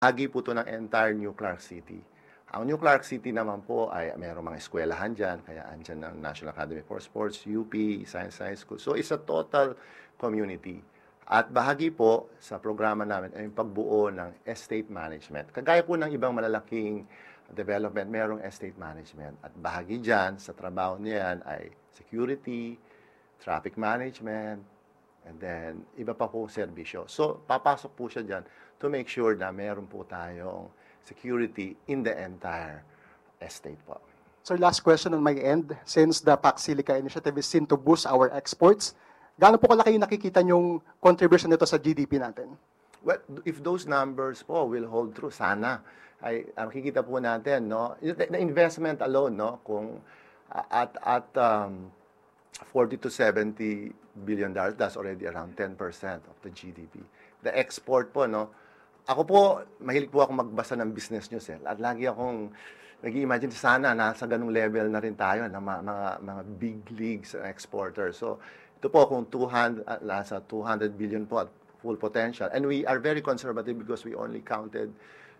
bahagi po ito ng entire New Clark City. Ang New Clark City naman po ay mayroong mga eskwelahan dyan, kaya andyan ng National Academy for Sports, UP, Science High School. So, it's a total community. At bahagi po sa programa namin ay yung pagbuo ng estate management. Kagaya po ng ibang malalaking development, mayroong estate management. At bahagi dyan, sa trabaho niyan ay security, traffic management, and then iba pa po serbisyo. So, papasok po siya dyan to make sure na meron po tayong security in the entire estate po. Sir, last question on my end. Since the PAC Silica initiative is seen to boost our exports, gaano po kalaki yung nakikita yung contribution nito sa GDP natin? Well, if those numbers po will hold true, sana ay makikita po natin, no, the investment alone, no, kung at 40 to 70 billion dollars, that's already around 10% of the GDP. The export po, no, ako po, mahilig po ako magbasa ng business news At lagi akong nag-imagine sana nasa ganung level na rin tayo ng mga big leagues exporters. So, ito po kung nasa 200 billion po at full potential. And we are very conservative because we only counted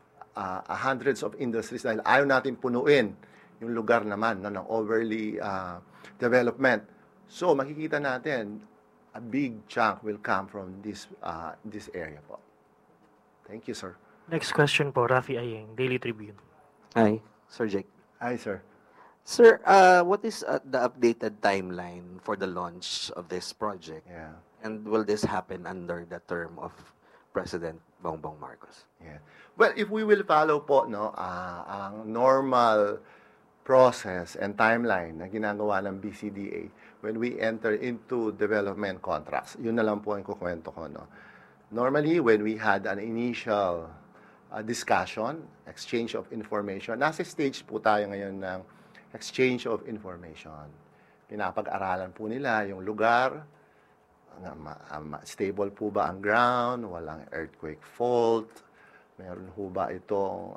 hundreds of industries dahil ayaw natin punuin yung lugar naman ng overly development. So, makikita natin a big chunk will come from this area po. Thank you, sir. Next question po, Rafi Ayeng, Daily Tribune. Hi, Sir Jake. Hi, sir. Sir, what is the updated timeline for the launch of this project? Yeah. And will this happen under the term of President Bongbong Marcos? Yeah. Well, if we will follow po ang normal process and timeline na ginagawa ng BCDA when we enter into development contracts, yun na lang po ang kukwento ko, no. Normally, when we had an initial discussion, exchange of information, nasa stage po tayo ngayon ng exchange of information. Pinapag-aralan po nila yung lugar, stable po ba ang ground, walang earthquake fault, meron po ba itong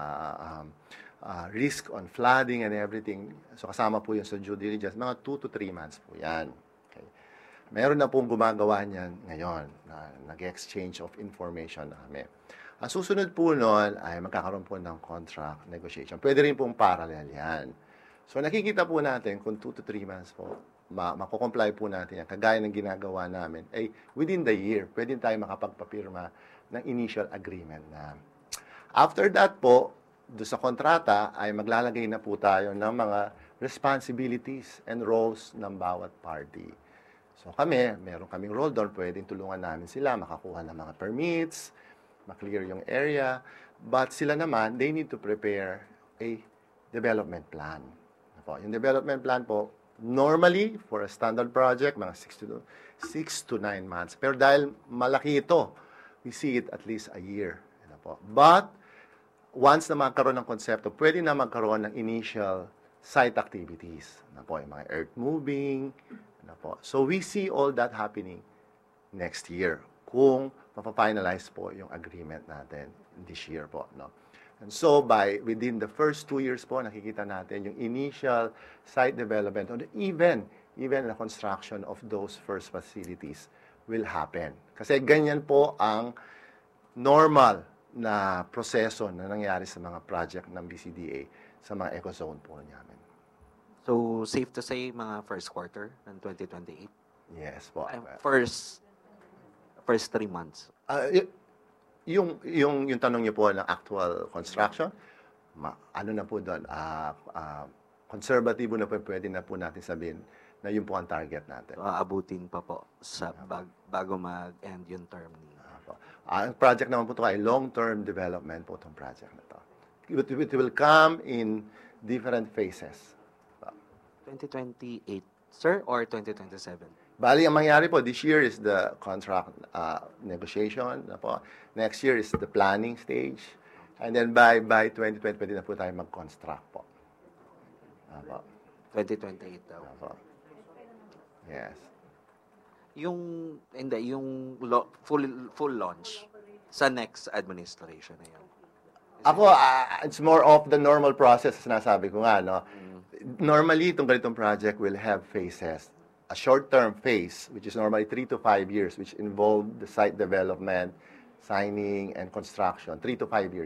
risk on flooding and everything. So kasama po yun sa due diligence, mga 2 to 3 months po yan. Okay. Meron na pong gumagawa niyan ngayon, na nag-exchange of information namin. Ang susunod po noon ay magkakaroon po ng contract negotiation. Pwede rin pong parallel yan. So nakikita po natin kung 2 to 3 months po, mako-comply po natin yan. Kagaya ng ginagawa namin, ay within the year, pwede tayo makapagpapirma ng initial agreement na. After that po, doon sa kontrata ay maglalagay na po tayo ng mga responsibilities and roles ng bawat party. So kami, meron kaming role doon, pwedeng tulungan namin sila makakuha ng mga permits, maklear yung area, but sila naman, they need to prepare a development plan. Yung development plan po, normally, for a standard project, mga 6 to 9 months. Pero dahil malaki ito, we see it at least a year. But, once na magkaroon ng konsepto, pwede na magkaroon ng initial site activities. Yung mga earth moving. So, we see all that happening next year kung mapafinalize po yung agreement natin this year po. No? And so, within the first 2 years po, nakikita natin yung initial site development or even the construction of those first facilities will happen. Kasi ganyan po ang normal na proseso na nangyari sa mga project ng BCDA sa mga eco-zone po namin. So, safe to say, mga first quarter ng 2028? Yes po. First 3 months? Yung tanong niyo po ng actual construction, ano na po doon, konserbatibo na po, pwede na po natin sabihin na yun po ang target natin. Abutin pa po sa bago mag-end yung term ni. Ang project naman po ito ay long-term development po itong project na ito. It will come in different phases. 2028, sir, or 2027? Bali, ang mangyari po, this year is the contract negotiation. Next year is the planning stage. And then by 2020, pwede na po tayo mag-construct po. 2028 daw. Yes. Yung full launch sa next administration na yun. Ako, it's more of the normal process, sinasabi ko nga, no? Normally, itong ganitong project will have phases. A short-term phase, which is normally 3 to 5 years, which involve the site development, signing, and construction, 3 to 5 years.